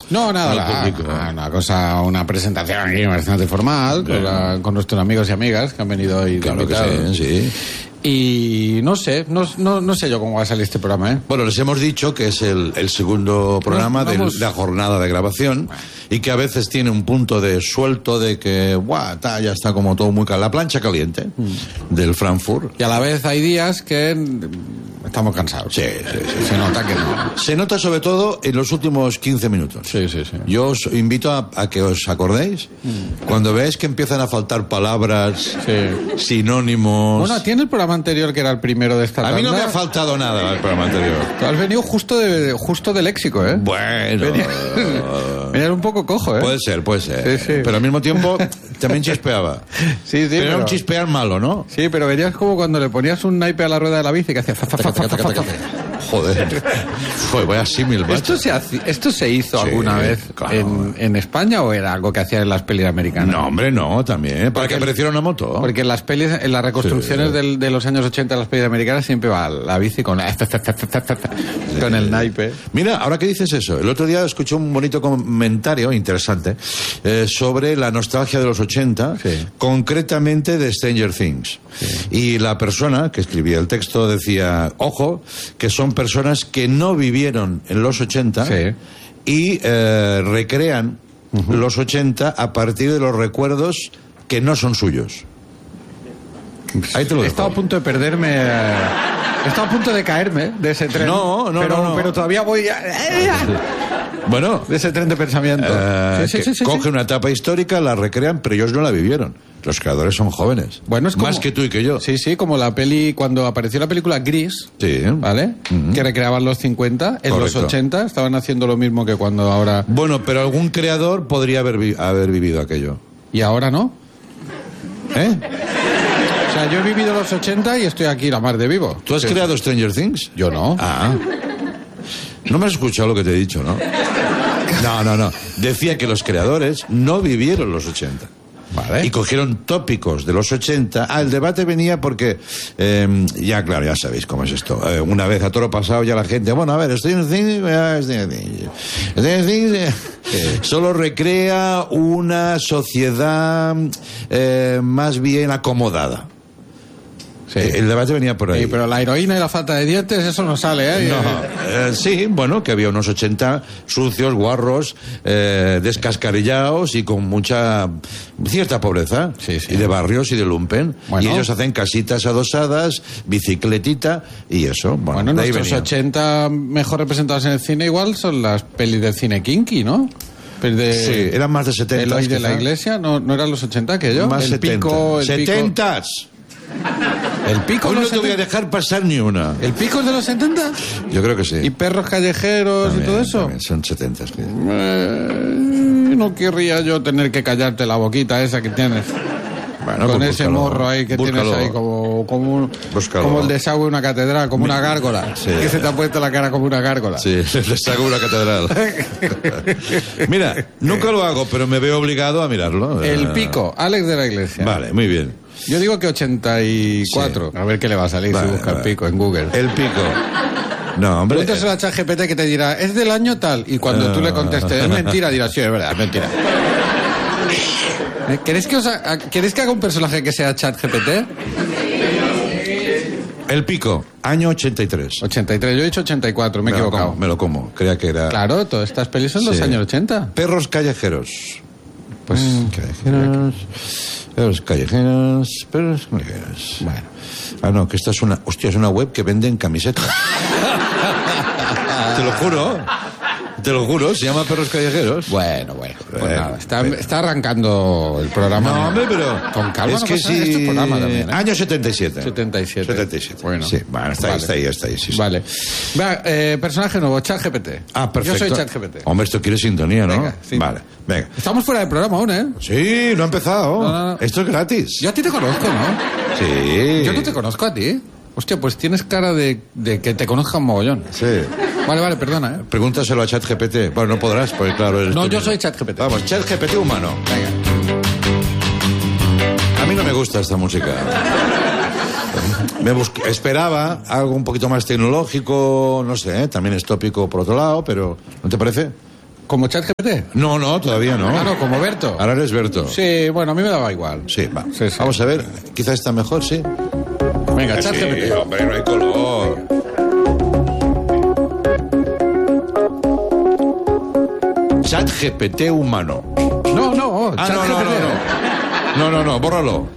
No, nada, una presentación aquí bastante formal, con nuestros amigos y amigas que han venido hoy. Claro que sí. Y no sé yo cómo va a salir este programa, ¿eh? Bueno, les hemos dicho que es el segundo programa de la jornada de grabación y que a veces tiene un punto de suelto de que, ya está como todo muy la plancha caliente del Frankfurt. Y a la vez hay días que estamos cansados. Sí. Se nota que no. Se nota sobre todo en los últimos 15 minutos. Sí. Yo os invito a que os acordéis cuando veáis que empiezan a faltar palabras, sinónimos. Bueno, tiene el programa anterior que era el primero de esta tanda. A mí no me ha faltado nada el programa anterior. Tú has venido justo de léxico, ¿eh? Bueno. Venía un poco cojo, ¿eh? Puede ser. Sí. Pero al mismo tiempo también chispeaba. Sí. Pero era un chispear malo, ¿no? Sí, pero venías como cuando le ponías un naipe a la rueda de la bici que hacía... Joder. Vaya símil, macho. ¿Esto se hizo alguna vez en España o era algo que hacían en las pelis americanas? No, hombre, no, también. Para que apareciera una moto. Porque en las pelis, en las reconstrucciones de los años 80 de las pelis americanas siempre va la bici con el naipe. Mira, ahora que dices eso, el otro día escuché un bonito comentario interesante sobre la nostalgia de los 80, concretamente de Stranger Things. Y la persona que escribía el texto decía, ojo, que son personas que no vivieron en los 80 y recrean los 80 a partir de los recuerdos que no son suyos. Ahí te lo dejo. He estado a punto de perderme. He estado a punto de caerme de ese tren. No. Pero todavía voy. Bueno, de ese tren de pensamiento. Coge una etapa histórica, la recrean, pero ellos no la vivieron. Los creadores son jóvenes. Bueno, es como, más que tú y que yo. Sí, como la peli, cuando apareció la película Gris, ¿vale? Que recreaban los 50, en los 80 estaban haciendo lo mismo que cuando ahora... Bueno, pero algún creador podría haber vivido aquello. ¿Y ahora no? O sea, yo he vivido los 80 y estoy aquí la mar de vivo. ¿Tú has creado Stranger Things? Yo no. No me has escuchado lo que te he dicho, ¿no? No. Decía que los creadores no vivieron los 80. Vale. Y cogieron tópicos de los 80. El debate venía porque, ya sabéis cómo es esto. Una vez a toro pasado ya la gente, bueno, a ver, Stranger Things solo recrea una sociedad más bien acomodada. Sí. El debate venía por ahí. Sí, pero la heroína y la falta de dientes, eso no sale, ¿eh? No. Sí, bueno, que había unos 80 sucios, guarros, descascarillados y con cierta pobreza. Sí. Y de barrios y de lumpen. Bueno. Y ellos hacen casitas adosadas, bicicletita y eso. Bueno, nuestros 80 mejor representados en el cine igual son las pelis del cine kinky, ¿no? Sí, eran más de 70. Eloy de la Iglesia, ¿no eran los 80 aquello? Más el 70. Pico, el 70. ¿El Pico? Hoy no te voy a dejar pasar ni una. ¿El Pico es de los 70? Yo creo que sí. ¿Y Perros Callejeros también, y todo eso? También son 70. No querría yo tener que callarte la boquita esa que tienes. Bueno, con ese morro ahí que tienes ahí como el desagüe de una catedral, como una gárgola. Sí. Que se te ha puesto la cara como una gárgola. Sí, el desagüe de una catedral. Mira, nunca lo hago, pero me veo obligado a mirarlo. El Pico, Alex de la Iglesia. Vale, muy bien. Yo digo que 84. Sí. A ver qué le va a salir si busca el Pico en Google. El Pico. No, hombre. Pregúntaselo a ChatGPT que te dirá, es del año tal. Y cuando tú le contestes, es mentira, dirás, sí, es verdad, es mentira. ¿Queréis que haga un personaje que sea ChatGPT? El Pico, año 83. 83, yo he dicho 84, me he equivocado. Me lo como, creía que era... Claro, todas estas pelis son los años 80. Perros callejeros. Pues... Perros callejeros. Bueno. No, que esta es una... Hostia, es una web que venden camisetas. Te lo juro, se llama Perros Callejeros. Bueno. Pues nada, está arrancando el programa. No, hombre, pero... Con calma, es que sí... Este programa también, ¿eh? Año 77. 77. Bueno. Sí, está ahí. Sí. Vale. Va, personaje nuevo, ChatGPT. Perfecto. Yo soy ChatGPT. Hombre, esto quiere sintonía, ¿no? Venga, sí. Vale, venga. Estamos fuera del programa aún, ¿eh? Sí, no ha empezado. No. Esto es gratis. Yo a ti te conozco, ¿no? Sí. Yo no te conozco a ti. Hostia, pues tienes cara de que te conozcan mogollón. Sí. Vale, perdona, ¿eh? Pregúntaselo a ChatGPT. Bueno, no podrás, porque claro... No, yo soy ChatGPT. Vamos, ChatGPT humano. Venga. A mí no me gusta esta música. Esperaba algo un poquito más tecnológico, no sé, también es tópico por otro lado, pero ¿no te parece? ¿Como ChatGPT? No, todavía no. Ah, no, como Berto. Ahora eres Berto. Sí, bueno, a mí me daba igual. Sí, va. Sí. Vamos a ver, quizás está mejor, sí. Venga, ChatGPT. Sí, hombre, no hay color. ChatGPT humano. No, ChatGPT. No, bórralo.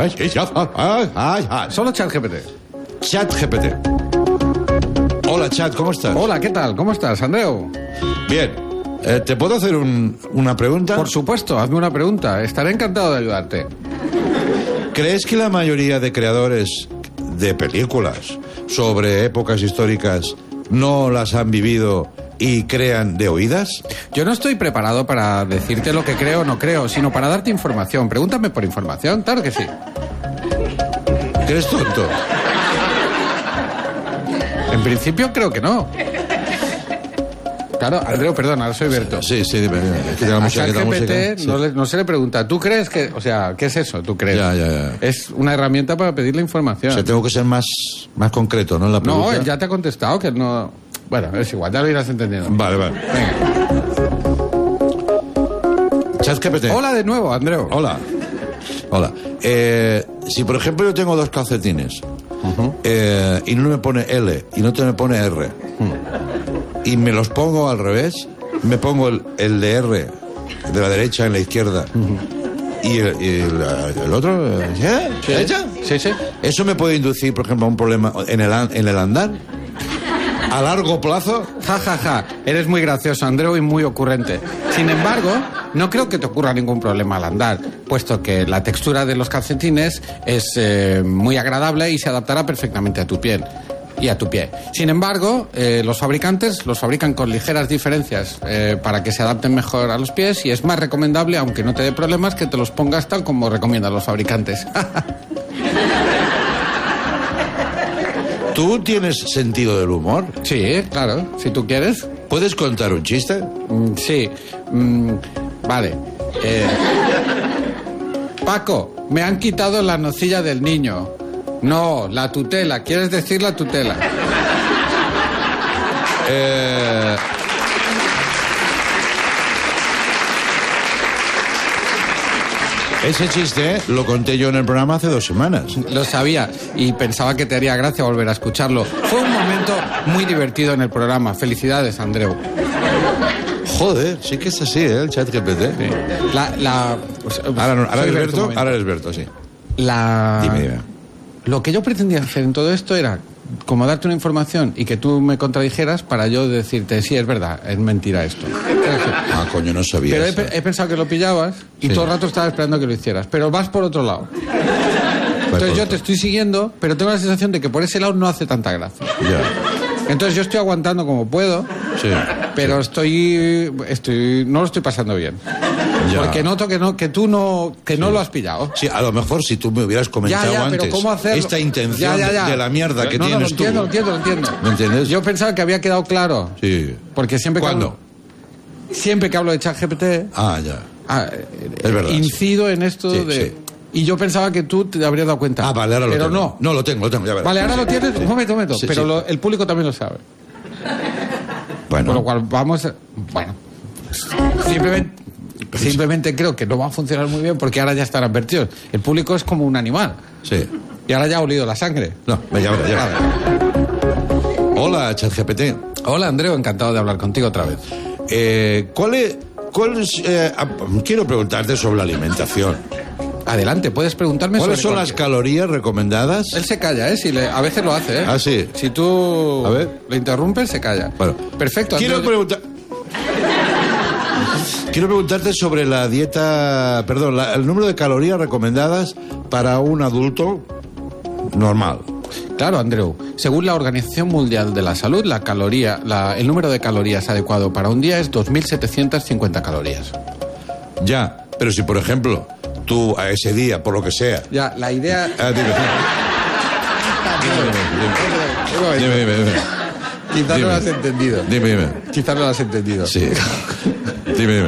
Solo ChatGPT. ChatGPT. Hola, Chat, ¿cómo estás? Hola, ¿qué tal? ¿Cómo estás, Andreu? Bien. ¿Te puedo hacer una pregunta? Por supuesto, hazme una pregunta. Estaré encantado de ayudarte. ¿Crees que la mayoría de creadores de películas sobre épocas históricas no las han vivido y crean de oídas? Yo no estoy preparado para decirte lo que creo o no creo, sino para darte información. Pregúntame por información, claro que sí. ¿Que eres tonto? En principio creo que no. Claro, Andreu, perdón, ahora soy Berto. Sí, dime. Es que a ChatGPT no se le pregunta, ¿tú crees que...? O sea, ¿qué es eso? ¿Tú crees? Ya. Es una herramienta para pedirle información. O sea, tengo que ser más concreto, ¿no? En la pregunta. No, él ya te ha contestado que no... Bueno, es igual, ya lo irás entendiendo. Vale. Venga. ChatGPT. Hola de nuevo, Andreu. Hola. Si, por ejemplo, yo tengo dos calcetines y no me pone L y no te me pone R y me los pongo al revés, me pongo el de R de la derecha en la izquierda y el otro derecha. Sí. ¿Eso me puede inducir, por ejemplo, a un problema en el andar? ¿A largo plazo? Ja. Eres muy gracioso, Andreu, y muy ocurrente. Sin embargo, no creo que te ocurra ningún problema al andar, puesto que la textura de los calcetines es muy agradable y se adaptará perfectamente a tu piel y a tu pie. Sin embargo, los fabricantes los fabrican con ligeras diferencias para que se adapten mejor a los pies y es más recomendable, aunque no te dé problemas, que te los pongas tal como recomiendan los fabricantes. ¿Tú tienes sentido del humor? Sí, claro, si tú quieres. ¿Puedes contar un chiste? Sí. Vale. Paco, me han quitado la nocilla del niño. No, la tutela. ¿Quieres decir la tutela? Ese chiste lo conté yo en el programa hace 2 semanas. Lo sabía y pensaba que te haría gracia volver a escucharlo. Fue un momento muy divertido en el programa. Felicidades, Andreu. Joder, sí que es así, el ChatGPT. Sí. Ahora eres Berto, sí. Dime. Lo que yo pretendía hacer en todo esto era como darte una información y que tú me contradijeras para yo decirte, sí, es verdad, es mentira esto. Ah, coño, no sabía. Pero he pensado que lo pillabas y todo el rato estaba esperando que lo hicieras. Pero vas por otro lado. Entonces yo te estoy siguiendo, pero tengo la sensación de que por ese lado no hace tanta gracia. Ya. Entonces yo estoy aguantando como puedo, pero no lo estoy pasando bien. Ya. Porque noto que tú no lo has pillado. Sí, a lo mejor si tú me hubieras comentado antes pero ¿cómo hacerlo? Esta intención de la mierda que tienes tú. Lo entiendo. ¿Me entiendes? Yo pensaba que había quedado claro. Sí. Porque siempre que hablo de ChatGPT... es verdad. Incido en esto de... Sí. Y yo pensaba que tú te habrías dado cuenta. Ah, vale, ahora lo tengo. Pero no. No, lo tengo, ya verás. Vale, ahora lo tienes. Un momento. Sí, pero el público también lo sabe. Bueno. Con lo cual vamos... Bueno. Simplemente creo que no va a funcionar muy bien porque ahora ya están advertidos. El público es como un animal. Sí. Y ahora ya ha olido la sangre. No, ya verás. Hola, ChatGPT. Hola, Andreu, encantado de hablar contigo otra vez. Quiero preguntarte sobre la alimentación. Adelante, puedes preguntarme ¿Cuáles son las calorías recomendadas? Él se calla, a veces lo hace, Ah, sí. Si tú le interrumpes, se calla. Bueno. Perfecto. Quiero preguntarte sobre la dieta... Perdón, el número de calorías recomendadas para un adulto normal. Claro, Andreu. Según la Organización Mundial de la Salud, el número de calorías adecuado para un día es 2.750 calorías. Ya, pero si, por ejemplo... Tú, a ese día, por lo que sea. Ya, la idea... Dime. Quizás no lo has entendido. Dime. Quizás no lo has entendido. Sí. Dime.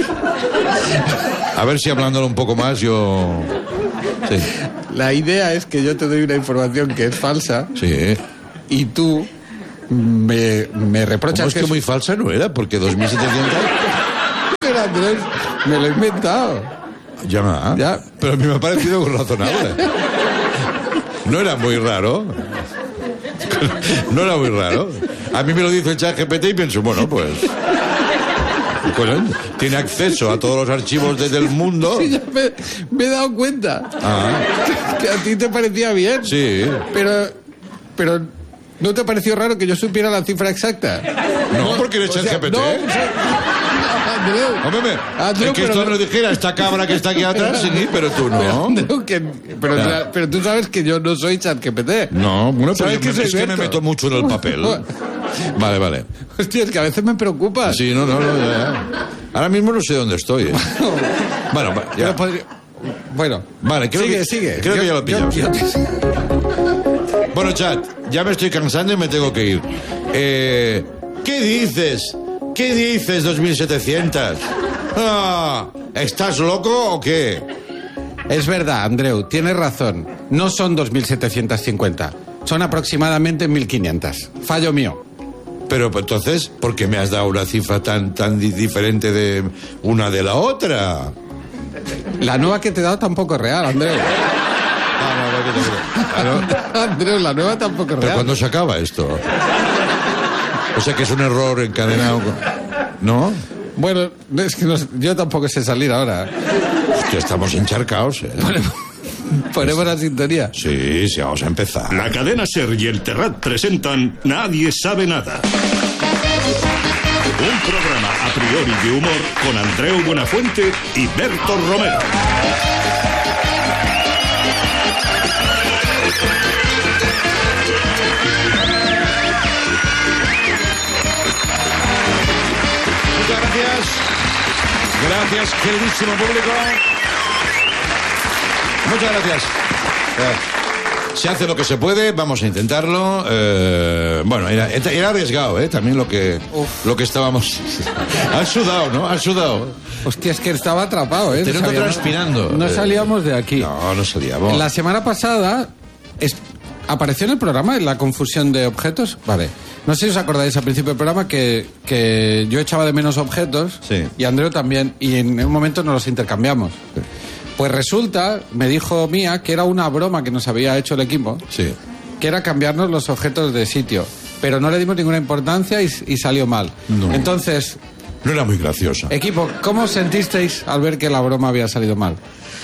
A ver si hablándolo un poco más yo... Sí. La idea es que yo te doy una información que es falsa. Sí. Y tú me reprochas ¿Cómo es que muy falsa no era? Porque 2700... Pero Andrés, me lo he inventado. Ya, pero a mí me ha parecido razonable. No era muy raro. No era muy raro. A mí me lo dice el ChatGPT y pienso, bueno, pues tiene acceso a todos los archivos desde el mundo. Sí, ya me he dado cuenta. Que a ti te parecía bien. Sí. Pero ¿no te pareció raro que yo supiera la cifra exacta? No, porque eres ChatGPT. No, Andreu, es que esto me lo dijera esta cabra que está aquí atrás, sí, pero tú no. Pero tú sabes que yo no soy ChatGPT. No, bueno, pero es que me meto mucho en el papel. Vale. Hostia, es que a veces me preocupa. Sí, no, ya. Ahora mismo no sé dónde estoy. Bueno, ya. Bueno. Vale, sigue. Creo que ya lo pillamos. Bueno, chat, ya me estoy cansando y me tengo que ir. ¿Qué dices? ¿Qué dices, 2700? ¿Estás loco o qué? Es verdad, Andreu, tienes razón. No son 2750. Son aproximadamente 1500. Fallo mío. Pero entonces, ¿por qué me has dado una cifra tan diferente de una de la otra? La nueva que te he dado tampoco es real, Andreu. Andreu, la nueva tampoco es real. ¿Pero cuándo se acaba esto? O sea que es un error encadenado. ¿No? Bueno, es que yo tampoco sé salir ahora. Hostia, estamos encharcados, ¿eh? Ponemos la sintonía. Sí, vamos a empezar. La cadena SER y el Terrat presentan Nadie sabe nada. Un programa a priori de humor con Andreu Buenafuente y Berto Romero. Gracias, queridísimo público. Muchas gracias. Se hace lo que se puede, vamos a intentarlo. Bueno, era arriesgado, también lo que estábamos... Has sudado, ¿no? Has sudado. Hostia, es que estaba atrapado, Te noto transpirando. No salíamos de aquí. No salíamos. La semana pasada apareció en el programa la confusión de objetos. Vale. No sé si os acordáis al principio del programa que yo echaba de menos objetos. Sí. Y Andreu también. Y en un momento nos los intercambiamos. Sí. Pues resulta, me dijo Mía, que era una broma que nos había hecho el equipo. Sí. Que era cambiarnos los objetos de sitio. Pero no le dimos ninguna importancia y salió mal. No. Entonces... No era muy graciosa. Equipo, ¿cómo os sentisteis al ver que la broma había salido mal?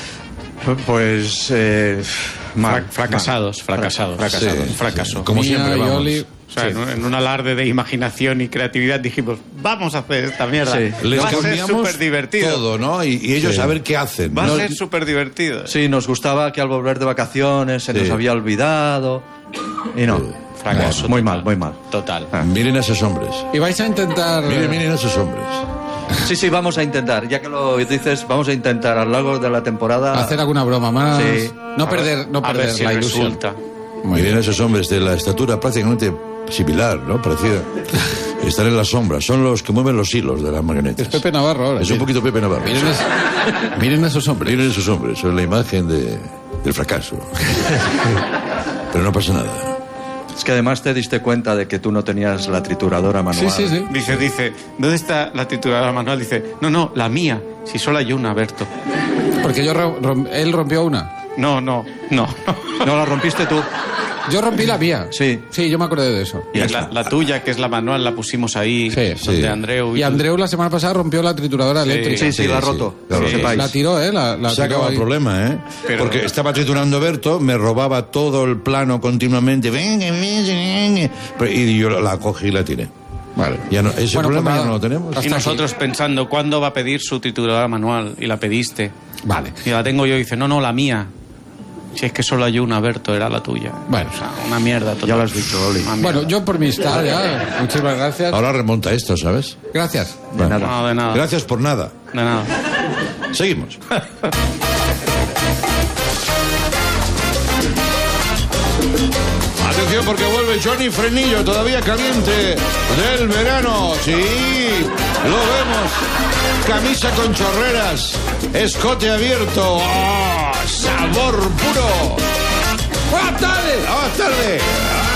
Pues... mal. Fracasados. Sí. Fracaso. Como Mía, siempre, vamos. Yoli, o sea, en un alarde de imaginación y creatividad dijimos, vamos a hacer esta mierda. Sí. Les Va a ser cambiamos súper divertido. todo, ¿no? Y ellos a ver qué hacen. Va ¿no? a ser súper divertido. Sí, nos gustaba que al volver de vacaciones se nos había olvidado. Y no. Fracaso. Muy mal. Total. Miren a esos hombres. Y vais a intentar... Miren a esos hombres. Sí, vamos a intentar. Ya que lo dices, vamos a intentar a lo largo de la temporada... hacer alguna broma más. Sí. No perder A ver si la ilusión. resulta. Miren a esos hombres de la estatura prácticamente similar, ¿no? Parecida. Están en la sombra. Son los que mueven los hilos de las marionetas. Es Pepe Navarro ahora. Es un poquito Pepe Navarro. Miren a esos hombres. Miren esos hombres. Son la imagen del fracaso. Pero no pasa nada. Es que además te diste cuenta de que tú no tenías la trituradora manual. Sí. Dice, ¿dónde está la trituradora manual? Dice, no, la mía. Si solo hay una, Berto. Porque él rompió una. No. No la rompiste tú. Yo rompí la mía. Sí. Sí, yo me acordé de eso. Y la tuya, que es la manual, la pusimos ahí. Sí. Donde Andreu... Y Andreu la semana pasada rompió la trituradora eléctrica. Sí, la ha roto. Claro, que sepáis. La tiró, Se acabó el problema, ¿eh? Pero... Porque estaba triturando Berto, me robaba todo el plano continuamente. Y yo la cogí y la tiré. Vale. Ya no, ese problema pues ya no lo tenemos. Y nosotros pensando, ¿cuándo va a pedir su trituradora manual? Y la pediste. Vale. Y la tengo yo y dice, no, la mía. Si es que solo hay una, Berto, era la tuya. Bueno. O sea, una mierda total. Ya lo has dicho, Oli. Bueno, yo por mi estado ya. Muchísimas gracias. Ahora remonta esto, ¿sabes? Gracias. De nada. No, de nada. Gracias por nada. De nada. Seguimos. Atención porque vuelve Johnny Frenillo, todavía caliente del verano. Sí, lo vemos. Camisa con chorreras, escote abierto. ¡Oh, sabor puro! ¡Buenas tardes! ¡Buenas tardes!